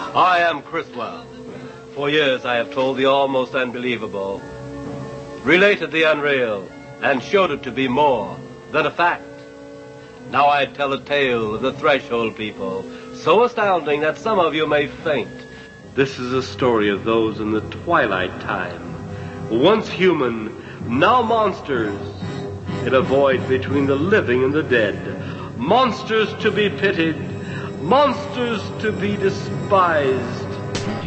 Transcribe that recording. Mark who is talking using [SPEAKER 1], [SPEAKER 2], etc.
[SPEAKER 1] I am Criswell. For years I have told the almost unbelievable, related the unreal, and showed it to be more than a fact. Now I tell a tale of the Threshold people, so astounding that some of you may faint. This is a story of those in the twilight time, once human, now monsters, in a void between the living and the dead. Monsters to be pitied, monsters to be despised,